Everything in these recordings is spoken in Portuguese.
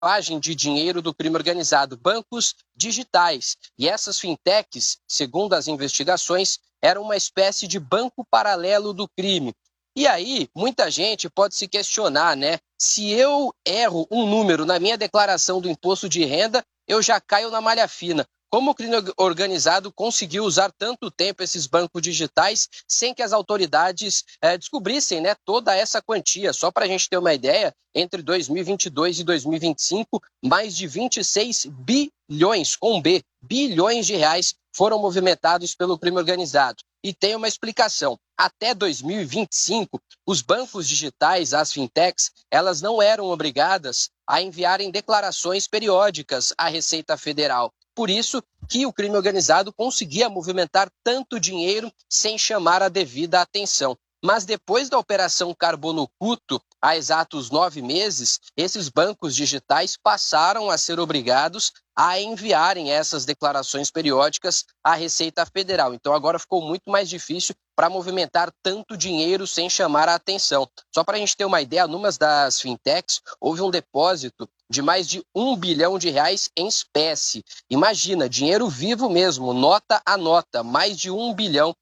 lavagem de dinheiro do crime organizado, bancos digitais. E essas fintechs, segundo as investigações, eram uma espécie de banco paralelo do crime. E aí, muita gente pode se questionar, né? Se eu erro um número na minha declaração do imposto de renda, eu já caio na malha fina. Como o crime organizado conseguiu usar tanto tempo esses bancos digitais sem que as autoridades descobrissem, né, toda essa quantia? Só para a gente ter uma ideia, entre 2022 e 2025, mais de 26 bilhões, com B, bilhões de reais foram movimentados pelo crime organizado. E tem uma explicação. Até 2025, os bancos digitais, as fintechs, elas não eram obrigadas a enviarem declarações periódicas à Receita Federal. Por isso que o crime organizado conseguia movimentar tanto dinheiro sem chamar a devida atenção. Mas depois da Operação Carbono Oculto, há exatos 9 meses, esses bancos digitais passaram a ser obrigados a enviarem essas declarações periódicas à Receita Federal. Então agora ficou muito mais difícil para movimentar tanto dinheiro sem chamar a atenção. Só para a gente ter uma ideia, numas das fintechs houve um depósito de mais de R$ 1 bilhão em espécie. Imagina, dinheiro vivo mesmo, nota a nota, mais de R$ 1 bilhão.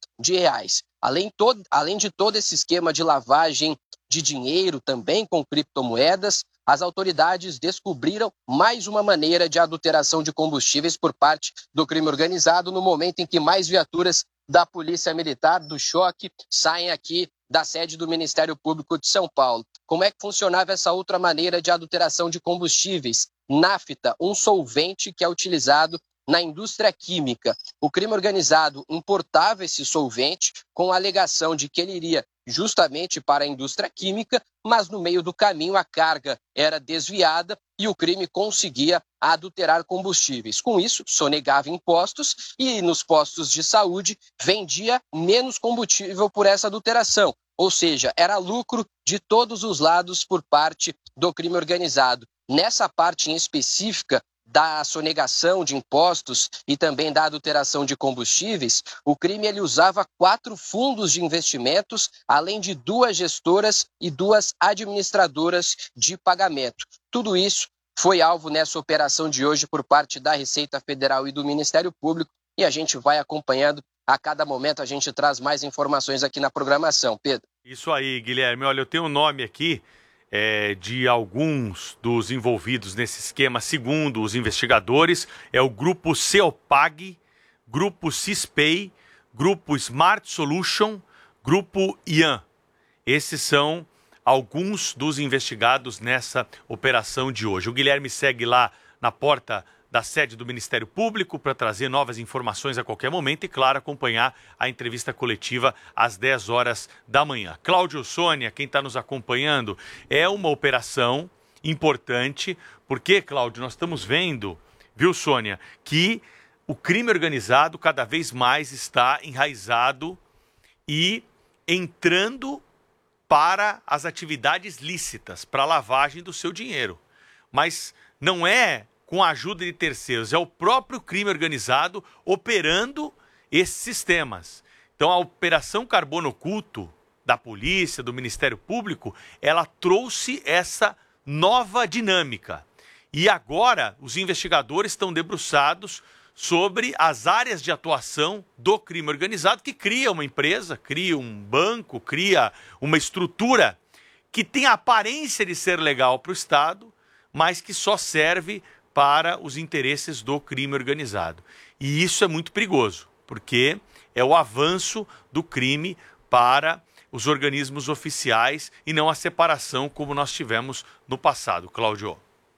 Além de todo esse esquema de lavagem de dinheiro também com criptomoedas, as autoridades descobriram mais uma maneira de adulteração de combustíveis por parte do crime organizado no momento em que mais viaturas da Polícia Militar, do Choque, saem aqui da sede do Ministério Público de São Paulo. Como é que funcionava essa outra maneira de adulteração de combustíveis? Nafta, um solvente que é utilizado na indústria química. O crime organizado importava esse solvente com a alegação de que ele iria justamente para a indústria química, mas no meio do caminho a carga era desviada e o crime conseguia adulterar combustíveis. Com isso, sonegava impostos e nos postos de saúde vendia menos combustível por essa adulteração. Ou seja, era lucro de todos os lados por parte do crime organizado. Nessa parte em específica da sonegação de impostos e também da adulteração de combustíveis, o crime ele usava 4 fundos de investimentos, além de 2 gestoras e 2 administradoras de pagamento. Tudo isso foi alvo nessa operação de hoje por parte da Receita Federal e do Ministério Público e a gente vai acompanhando. A cada momento a gente traz mais informações aqui na programação. Pedro. Isso aí, Guilherme. Olha, eu tenho um nome aqui de alguns dos envolvidos nesse esquema, segundo os investigadores, é o Grupo Ceopag, Grupo Cispay, Grupo Smart Solution, Grupo Ian. Esses são alguns dos investigados nessa operação de hoje. O Guilherme segue lá na porta da sede do Ministério Público para trazer novas informações a qualquer momento e, claro, acompanhar a entrevista coletiva às 10 horas da manhã. Cláudio, Sônia, quem está nos acompanhando, é uma operação importante, porque, Cláudio, nós estamos vendo, viu, Sônia, que o crime organizado cada vez mais está enraizado e entrando para as atividades lícitas, para a lavagem do seu dinheiro. Mas não é com a ajuda de terceiros, é o próprio crime organizado operando esses sistemas. Então a Operação Carbono Oculto da polícia, do Ministério Público, ela trouxe essa nova dinâmica. E agora os investigadores estão debruçados sobre as áreas de atuação do crime organizado, que cria uma empresa, cria um banco, cria uma estrutura que tem a aparência de ser legal para o Estado, mas que só serve para os interesses do crime organizado. E isso é muito perigoso, porque é o avanço do crime para os organismos oficiais e não a separação como nós tivemos no passado. Cláudio.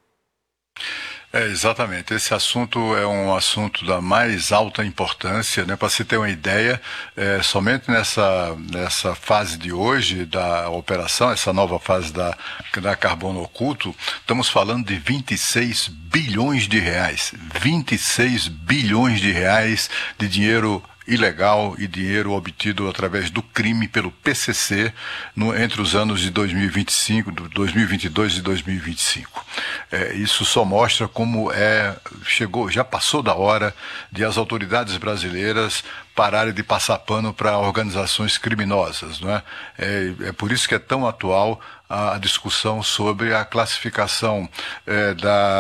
Exatamente. Esse assunto é um assunto da mais alta importância, né? Para se ter uma ideia, somente nessa fase de hoje da operação, essa nova fase da Carbono Oculto, estamos falando de 26 bilhões de reais. 26 bilhões de reais de dinheiro ilegal e dinheiro obtido através do crime pelo PCC entre os anos de 2022 e 2025. Isso só mostra como já passou da hora de as autoridades brasileiras pararem de passar pano para organizações criminosas, não é? É por isso que é tão atual a discussão sobre a classificação